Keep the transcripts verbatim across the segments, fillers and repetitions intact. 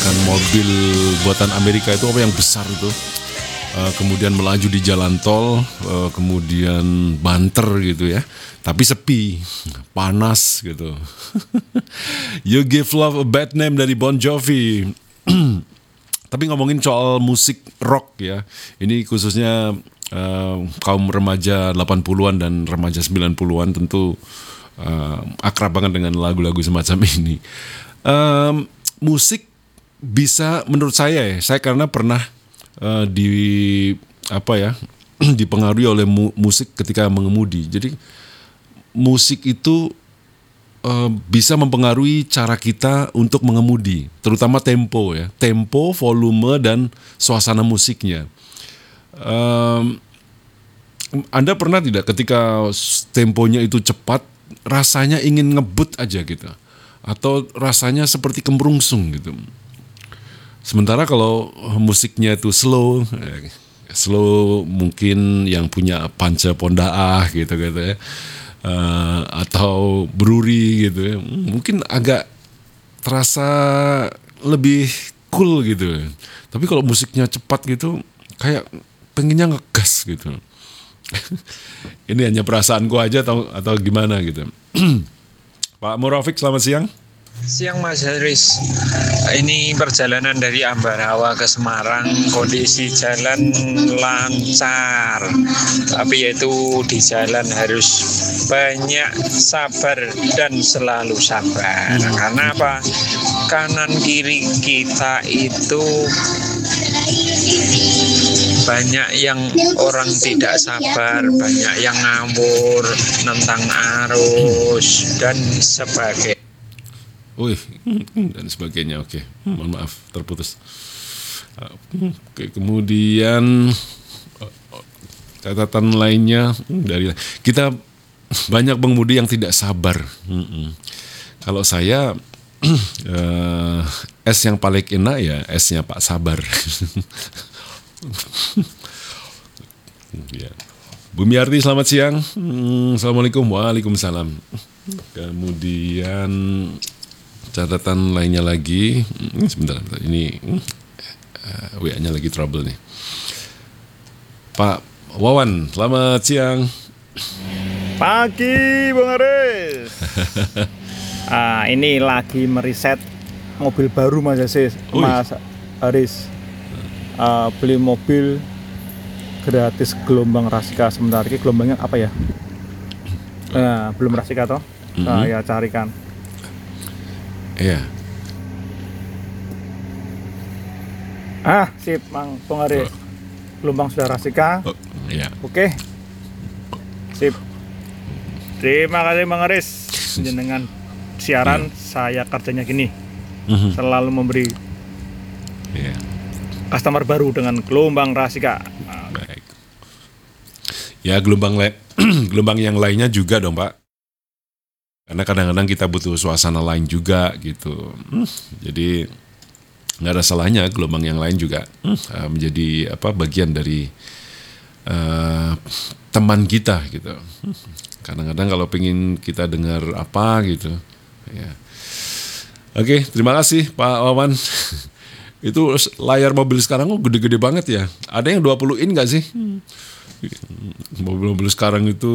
menggunakan mobil buatan Amerika itu apa yang besar itu, uh, kemudian melaju di jalan tol, uh, kemudian banter gitu ya, tapi sepi, panas gitu. You Give Love a Bad Name dari Bon Jovi. Tapi ngomongin soal musik rock ya, ini khususnya uh, kaum remaja delapan puluhan dan remaja sembilan puluhan tentu uh, akrab banget dengan lagu-lagu semacam ini. Um, musik bisa menurut saya ya, saya karena pernah uh, di apa ya dipengaruhi oleh mu- musik ketika mengemudi. Jadi musik itu uh, bisa mempengaruhi cara kita untuk mengemudi, terutama tempo ya, tempo, volume dan suasana musiknya. Um, Anda pernah tidak ketika temponya itu cepat, rasanya ingin ngebut aja gitu, atau rasanya seperti kemrungsung gitu. Sementara kalau musiknya itu slow, eh, slow mungkin yang punya panca pondaah gitu gitu ya, uh, atau bruri gitu ya, mungkin agak terasa lebih cool gitu. Tapi kalau musiknya cepat gitu, kayak pengennya ngegas gitu. Ini hanya perasaanku aja atau atau gimana gitu. Pak Murafik, selamat siang. Siang Mas Haris, ini perjalanan dari Ambarawa ke Semarang, kondisi jalan lancar, tapi yaitu di jalan harus banyak sabar dan selalu sabar. Karena apa? Kanan kiri kita itu banyak yang orang tidak sabar, banyak yang ngawur, nentang arus dan sebagainya. Wih, dan sebagainya. Oke, mohon maaf terputus. Oke, kemudian catatan lainnya dari kita, banyak pengemudi yang tidak sabar. Kalau saya eh, S yang paling enak ya S-nya Pak Sabar. Ya. Bumi Arti, selamat siang. Assalamualaikum. Waalaikumsalam. Kemudian catatan lainnya lagi, sebentar, sebentar. Ini uh, W A-nya lagi trouble nih. Pak Wawan, selamat siang. Pagi Bung Haris. ah, ini lagi meriset mobil baru Mas Haris. Mas Haris. Uh, beli mobil gratis gelombang Rasika. Sebentar ini gelombangnya apa ya? Nah, belum Rasika toh? Mm-hmm. Saya carikan. Iya. Ah, sip, Mang Bung Haris. Oh. Gelombang sudah Rasika. Oh, iya. Oke. Sip. Terima kasih Bang Haris. Dengan siaran yeah. Saya kerjanya gini. Mm-hmm. Selalu memberi yeah. customer baru dengan gelombang Rasika. Baik. Ya, gelombang le- gelombang yang lainnya juga dong, Pak. Karena kadang-kadang kita butuh suasana lain juga gitu. Hmm, jadi nggak ada salahnya gelombang yang lain juga hmm, menjadi apa bagian dari uh, teman kita gitu. Hmm, kadang-kadang kalau pengen kita dengar apa gitu. Ya. Oke, terima kasih Pak Wawan. Itu layar mobil sekarang kok gede-gede banget ya. Ada yang dua puluh in nggak sih? Hmm. Mobil-mobil sekarang itu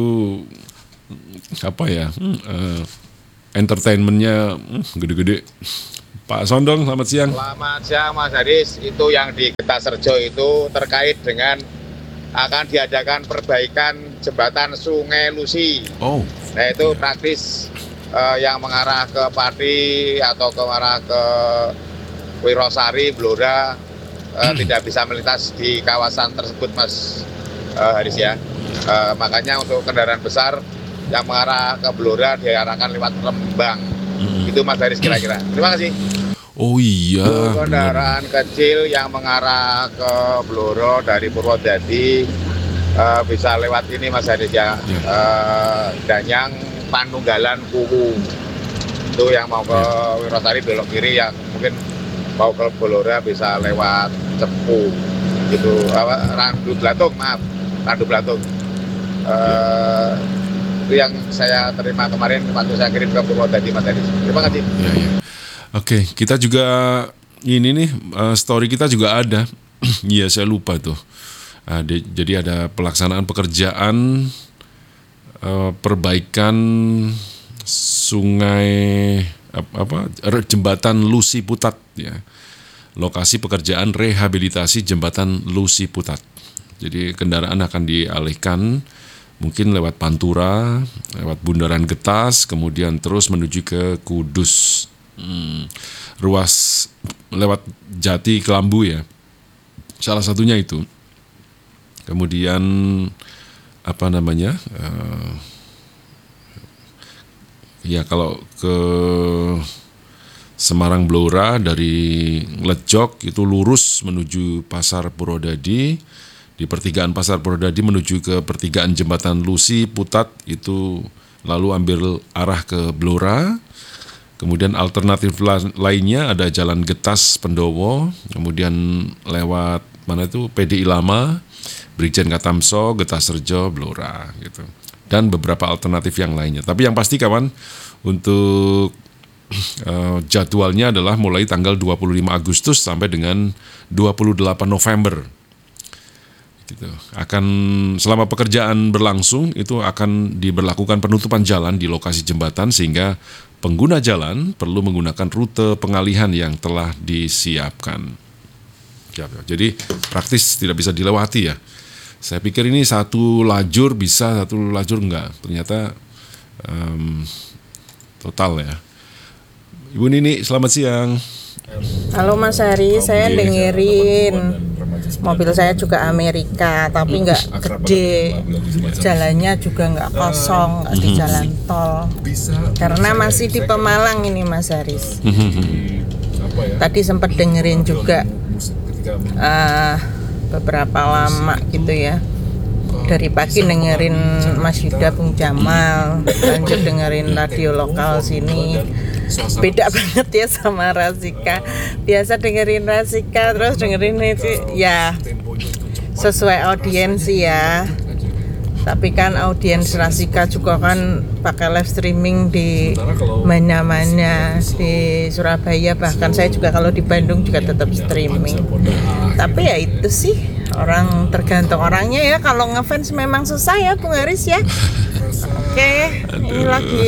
apa ya, uh, entertainmentnya uh, gede-gede. Pak Sondong, selamat siang. Selamat siang Mas Haris. Itu yang di Kertaserjo itu terkait dengan akan diadakan perbaikan jembatan Sungai Lusi. Oh. Nah itu praktis uh, yang mengarah ke Pati atau ke arah ke Wirosari, Blora uh, hmm. tidak bisa melintas di kawasan tersebut Mas uh, Haris ya. Uh, makanya untuk kendaraan besar yang mengarah ke Blora diarahkan lewat Rembang. Hmm. Itu Mas Haris kira-kira. Terima kasih. Oh iya. Untuk kendaraan kecil yang mengarah ke Blora dari Purwodadi uh, bisa lewat ini Mas Haris ya. Yeah. Uh, Danyang Panunggalan Kuwu. Itu yang mau ke yeah. Wirosari belok kiri, yang mungkin mau ke Blora bisa lewat Cepu. Gitu. Uh, Randu Blatung, maaf. Randu Blatung. Uh, yeah. Itu yang saya terima kemarin waktu saya kirim ke Purwodadi Mas Haris. Terima kasih. Ya, ya. Oke, kita juga ini nih uh, story kita juga ada. Iya, saya lupa tuh. Uh, di, jadi ada pelaksanaan pekerjaan uh, perbaikan sungai apa, apa jembatan Lusi Putat ya. Lokasi pekerjaan rehabilitasi jembatan Lusi Putat. Jadi kendaraan akan dialihkan mungkin lewat Pantura, lewat Bundaran Getas, kemudian terus menuju ke Kudus. Hmm, ruas lewat Jati Kelambu ya. Salah satunya itu. Kemudian apa namanya? Uh, ya kalau ke Semarang Blora dari Lejok itu lurus menuju Pasar Purwodadi, di pertigaan Pasar Purwodadi menuju ke pertigaan Jembatan Lusi Putat itu lalu ambil arah ke Blora. Kemudian alternatif lainnya ada Jalan Getas Pendowo, kemudian lewat mana itu P D I Lama, Brigjen Katamso, Getas Rejo, Blora gitu. Dan beberapa alternatif yang lainnya. Tapi yang pasti kawan, untuk Uh, jadwalnya adalah mulai tanggal dua puluh lima Agustus sampai dengan dua puluh delapan November. Gitu. Akan selama pekerjaan berlangsung itu akan diberlakukan penutupan jalan di lokasi jembatan sehingga pengguna jalan perlu menggunakan rute pengalihan yang telah disiapkan. Ya, jadi praktis tidak bisa dilewati ya. Saya pikir ini satu lajur bisa, satu lajur enggak. Ternyata um, total ya. Ibu Nini, selamat siang. Halo Mas Hari, saya dengerin. Mobil saya juga Amerika, tapi nggak gede. Jalannya juga nggak kosong, nggak di jalan tol. Karena masih di Pemalang ini Mas Haris. Tadi sempat dengerin juga uh, beberapa lama gitu ya. Dari pagi dengerin Mas Yuda Bung Jamal, lanjut dengerin radio lokal sini. Beda banget ya sama Rasika. Biasa dengerin Rasika terus dengerin itu ya sesuai audiensi ya. Tapi kan audiens Rasika juga kan pakai live streaming di mana-mana, di Surabaya, bahkan saya juga kalau di Bandung juga tetap streaming. Tapi ya itu sih, orang tergantung orangnya ya. Kalau ngefans memang susah ya Bung Haris ya. Oke, ini lagi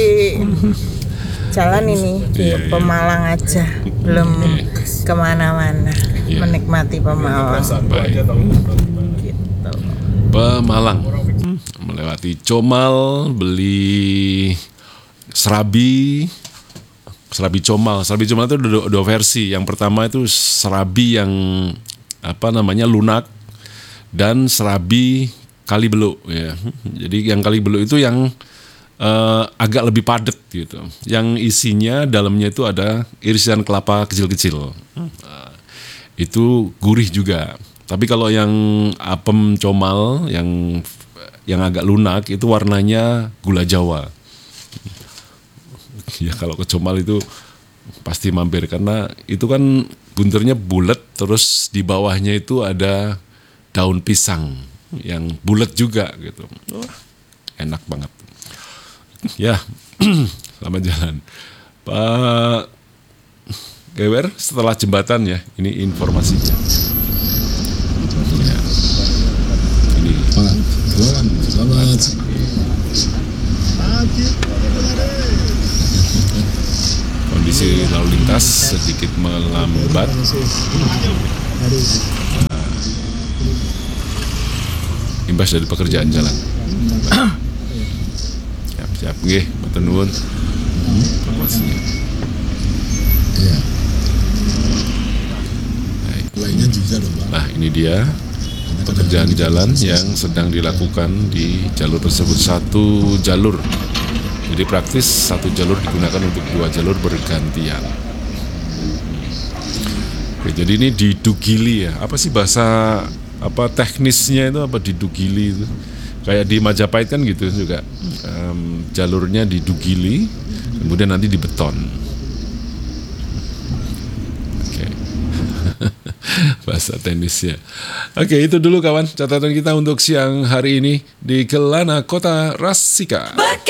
jalan ini di Pemalang aja, belum kemana-mana, menikmati Pemalang. Gitu. Pemalang, melewati Comal, beli serabi, serabi Comal. Serabi Comal itu dua, dua versi. Yang pertama itu serabi yang apa namanya lunak dan serabi Kalibelo ya. Jadi yang Kalibelo itu yang Uh, agak lebih padat gitu. Yang isinya dalamnya itu ada irisan kelapa kecil-kecil. Uh, itu gurih juga. Tapi kalau yang apem Comal yang yang agak lunak itu warnanya gula Jawa. Ya kalau ke Comal itu pasti mampir karena itu kan bunternya bulat, terus di bawahnya itu ada daun pisang yang bulat juga gitu. Oh, enak banget. Ya, selamat jalan Pak Gewer. Setelah jembatan ya, ini informasinya ya. Ini Pak selamat. Kondisi lalu lintas sedikit melambat. Imbas dari pekerjaan jalan. Siap, nggih, matur nuwun informasinya. Iya. Lainnya juga dong, Pak. Nah, ini dia pekerjaan jalan yang sedang dilakukan di jalur tersebut, satu jalur. Jadi praktis satu jalur digunakan untuk dua jalur bergantian. Oke, jadi ini didugili ya. Apa sih bahasa apa teknisnya itu apa didugili itu? Kayak di Majapahit kan gitu juga, um, jalurnya didugili, kemudian nanti dibeton. Oke, okay. Bahasa tenisnya. Oke, okay, itu dulu kawan catatan kita untuk siang hari ini di Kelana Kota Rasika.